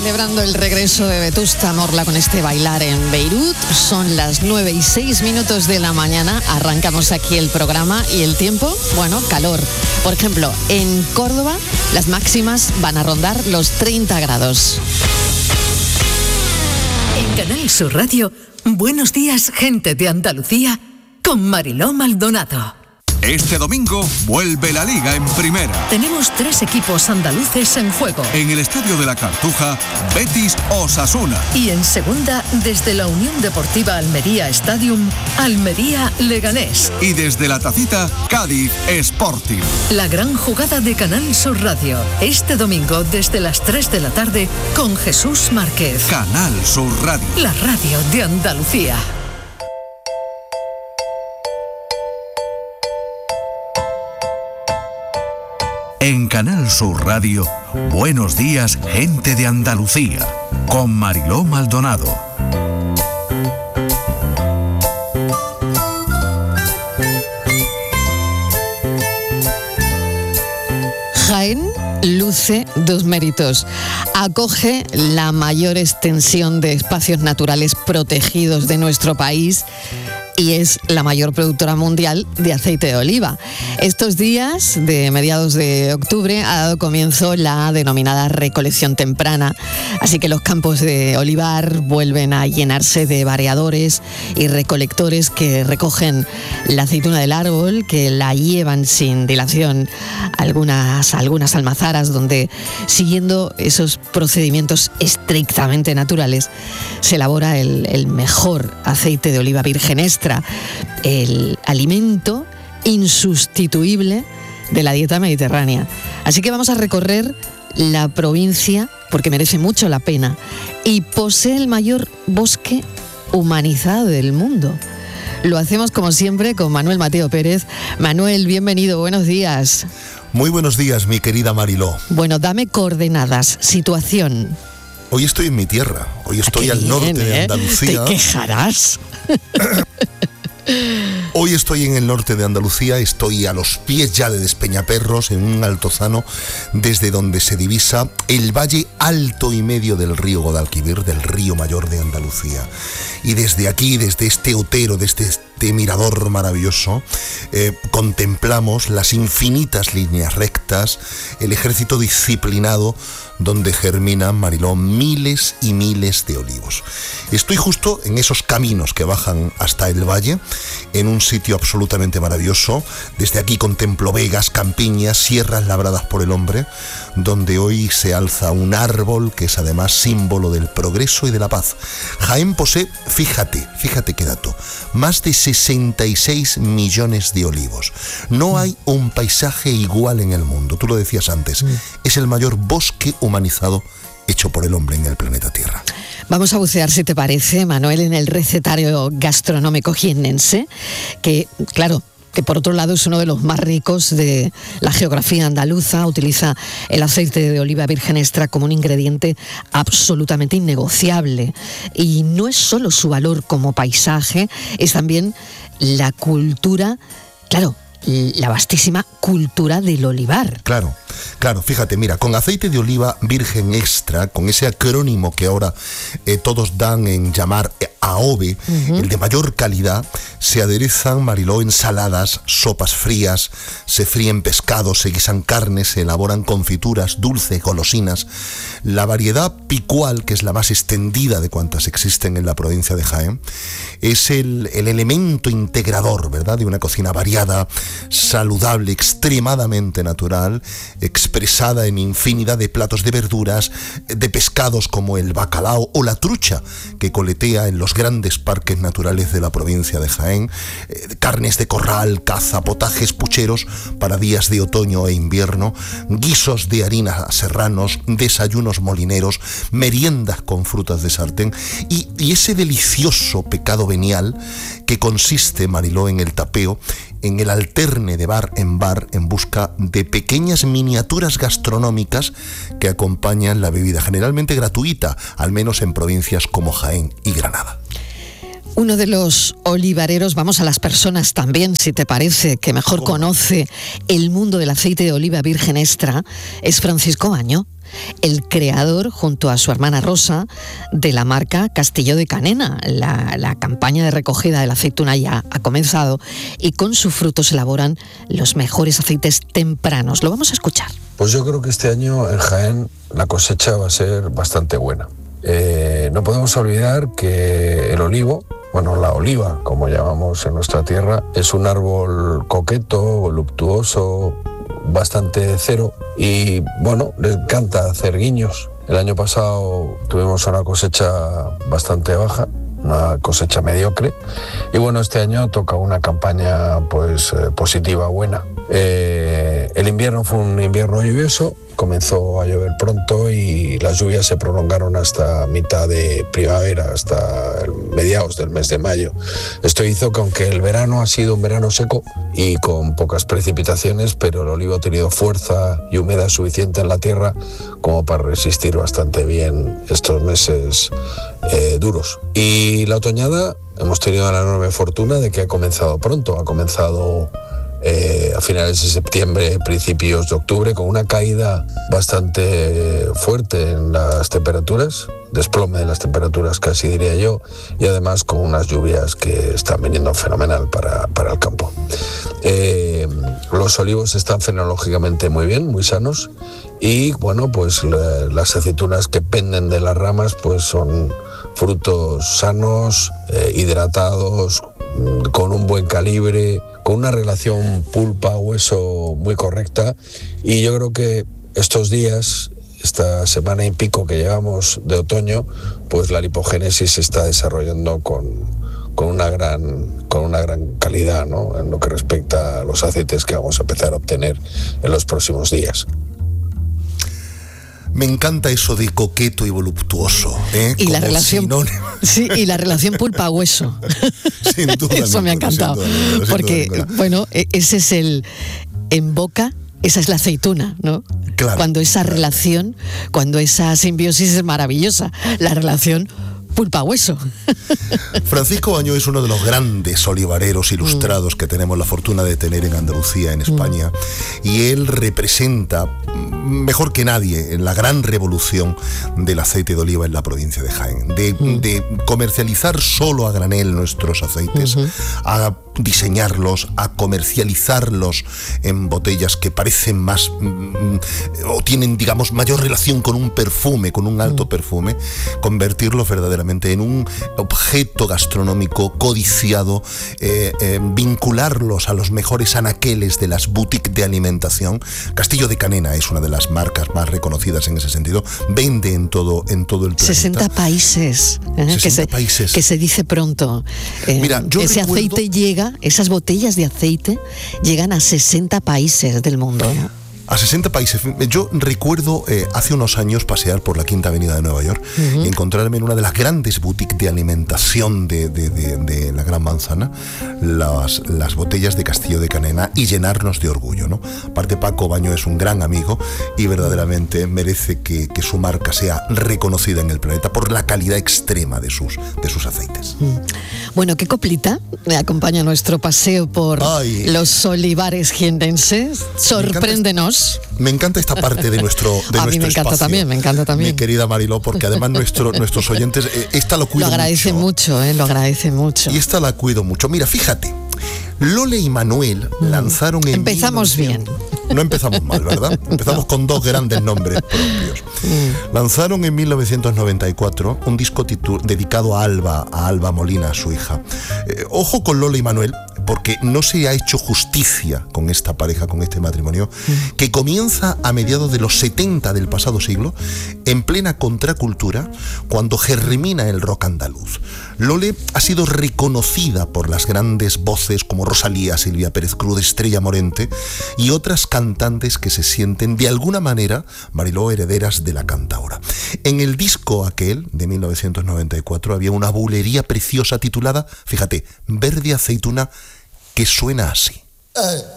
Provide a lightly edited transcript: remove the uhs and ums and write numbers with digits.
celebrando el regreso de Vetusta Morla con este Bailar en Beirut. Son las 9:06 de la mañana. Arrancamos aquí el programa y el tiempo, bueno, calor. Por ejemplo, en Córdoba las máximas van a rondar los 30 grados. En Canal Sur Radio, buenos días, gente de Andalucía, con Mariló Maldonado. Este domingo vuelve la Liga en Primera. Tenemos 3 equipos andaluces en juego. En el Estadio de la Cartuja, Betis Osasuna. Y en Segunda, desde la Unión Deportiva Almería Stadium, Almería Leganés. Y desde la Tacita, Cádiz Sporting. La gran jugada de Canal Sur Radio. Este domingo desde las 3 de la tarde con Jesús Márquez. Canal Sur Radio. La radio de Andalucía. En Canal Sur Radio, buenos días, gente de Andalucía, con Mariló Maldonado. Jaén luce 2 méritos. Acoge la mayor extensión de espacios naturales protegidos de nuestro país y es la mayor productora mundial de aceite de oliva. Estos días, de mediados de octubre, ha dado comienzo la denominada recolección temprana, así que los campos de olivar vuelven a llenarse de variadores y recolectores que recogen la aceituna del árbol, que la llevan sin dilación a algunas almazaras donde, siguiendo esos procedimientos estrictamente naturales, se elabora el mejor aceite de oliva virgen extra, el alimento insustituible de la dieta mediterránea. Así que vamos a recorrer la provincia porque merece mucho la pena y posee el mayor bosque humanizado del mundo. Lo hacemos como siempre con Manuel Mateo Pérez. Manuel, bienvenido, buenos días. Muy buenos días, mi querida Mariló. Bueno, dame coordenadas, situación. Hoy estoy en mi tierra, hoy estoy al norte de Andalucía. ¿Te quejarás? Hoy estoy en el norte de Andalucía, estoy a los pies ya de Despeñaperros, en un altozano, desde donde se divisa el valle alto y medio del río Guadalquivir, del río mayor de Andalucía. Y desde aquí, desde este otero, desde este mirador maravilloso, contemplamos las infinitas líneas rectas, el ejército disciplinado donde germinan, Mariló, miles y miles de olivos. Estoy justo en esos caminos que bajan hasta el valle, en un sitio absolutamente maravilloso. Desde aquí contemplo vegas, campiñas, sierras labradas por el hombre, donde hoy se alza un árbol que es además símbolo del progreso y de la paz. Jaén posee, fíjate qué dato, más de 66 millones de olivos. No hay un paisaje igual en el mundo, tú lo decías antes, es el mayor bosque humanizado hecho por el hombre en el planeta Tierra. Vamos a bucear, si te parece, Manuel, en el recetario gastronómico jiennense, que, claro, que por otro lado es uno de los más ricos de la geografía andaluza. Utiliza el aceite de oliva virgen extra como un ingrediente absolutamente innegociable. Y no es solo su valor como paisaje, es también la cultura, claro, la vastísima cultura del olivar. Claro, fíjate, mira, con aceite de oliva virgen extra, con ese acrónimo que ahora todos dan en llamar AOVE, el de mayor calidad, se aderezan, Mariló, ensaladas, sopas frías, se fríen pescados, se guisan carnes, se elaboran confituras, dulces, golosinas. La variedad picual, que es la más extendida de cuantas existen en la provincia de Jaén, es el elemento integrador, ¿verdad?, de una cocina variada, saludable, extremadamente natural, expresada en infinidad de platos de verduras, de pescados como el bacalao o la trucha, que coletea en los grandes parques naturales de la provincia de Jaén, carnes de corral, caza, potajes pucheros para días de otoño e invierno, guisos de harina serranos, desayunos molineros, meriendas con frutas de sartén y ese delicioso pecado venial que consiste, Mariló, en el tapeo, en el alterne de bar en busca de pequeñas miniaturas gastronómicas que acompañan la bebida, generalmente gratuita, al menos en provincias como Jaén y Granada. Uno de los olivareros, vamos a las personas también, si te parece, que mejor conoce el mundo del aceite de oliva virgen extra, es Francisco Baño. el creador, junto a su hermana Rosa, de la marca Castillo de Canena. La campaña de recogida de la aceituna ya ha comenzado y con su fruto se elaboran los mejores aceites tempranos. Lo vamos a escuchar. Pues yo creo que este año en Jaén la cosecha va a ser bastante buena. No podemos olvidar que el olivo, bueno, la oliva, como llamamos en nuestra tierra, es un árbol coqueto, voluptuoso, bastante cero y, bueno, le encanta hacer guiños. El año pasado tuvimos una cosecha bastante baja, una cosecha mediocre, y bueno, este año toca una campaña pues positiva, buena. El invierno fue un invierno lluvioso, comenzó a llover pronto y las lluvias se prolongaron hasta mitad de primavera, hasta mediados del mes de mayo. Esto hizo que, aunque el verano ha sido un verano seco y con pocas precipitaciones, pero el olivo ha tenido fuerza y humedad suficiente en la tierra como para resistir bastante bien estos meses duros. Y la otoñada hemos tenido la enorme fortuna de que ha comenzado pronto, ha comenzado a finales de septiembre, principios de octubre, con una caída bastante fuerte en las temperaturas, desplome de las temperaturas casi diría yo, y además con unas lluvias que están viniendo fenomenal para el campo. Los olivos están fenológicamente muy bien, muy sanos, y bueno, pues las aceitunas que penden de las ramas pues son frutos sanos, hidratados, con un buen calibre, con una relación pulpa-hueso muy correcta, y yo creo que estos días, esta semana y pico que llevamos de otoño, pues la lipogénesis se está desarrollando con una gran calidad, ¿no?, en lo que respecta a los aceites que vamos a empezar a obtener en los próximos días. Me encanta eso de coqueto y voluptuoso, y la relación, sí, y la relación pulpa-hueso. Sin duda. Eso me ha encantado. Porque, bueno, ese es en boca, esa es la aceituna, ¿no? Claro. Cuando esa relación, cuando esa simbiosis es maravillosa. La relación pulpa-hueso. Francisco Bañó es uno de los grandes olivareros ilustrados que tenemos la fortuna de tener en Andalucía, en España, y él representa mejor que nadie en la gran revolución del aceite de oliva en la provincia de Jaén, de comercializar solo a granel nuestros aceites, a diseñarlos, a comercializarlos en botellas que parecen más o tienen, digamos, mayor relación con un perfume, con un alto perfume, convertirlos verdaderamente en un objeto gastronómico codiciado, vincularlos a los mejores anaqueles de las boutiques de alimentación. Castillo de Canena es una de las marcas más reconocidas en ese sentido, vende en todo el planeta. 60 países, 60 países. Que se dice pronto. Mira, yo ese recuerdo... aceite llega, esas botellas de aceite llegan a 60 países del mundo, ¿no? A 60 países. Yo recuerdo hace unos años pasear por la Quinta Avenida de Nueva York y encontrarme en una de las grandes boutiques de alimentación de la Gran Manzana las botellas de Castillo de Canena y llenarnos de orgullo, ¿no? Aparte, Paco Bañó es un gran amigo y verdaderamente merece que su marca sea reconocida en el planeta por la calidad extrema de sus aceites. Bueno, ¿qué coplita me acompaña a nuestro paseo por los olivares jiennenses? Sorpréndenos. Me encanta esta parte de nuestro a mí me encanta espacio, me encanta también. Mi querida Mariló, porque además nuestros oyentes, esta lo cuido mucho. Lo agradece mucho. Y esta la cuido mucho. Mira, fíjate, Lole y Manuel lanzaron en... Empezamos bien. No empezamos mal, ¿verdad? Empezamos con dos grandes nombres propios. Lanzaron en 1994 un disco dedicado a Alba Molina, su hija. Ojo con Lole y Manuel, porque no se ha hecho justicia con esta pareja, con este matrimonio, que comienza a mediados de los 70 del pasado siglo, en plena contracultura, cuando germina el rock andaluz. Lole ha sido reconocida por las grandes voces como Rosalía, Silvia Pérez Cruz, Estrella Morente y otras cantantes que se sienten de alguna manera, Mariló, herederas de la cantaora. En el disco aquel de 1994 había una bulería preciosa titulada, fíjate, Verde Aceituna, que suena así.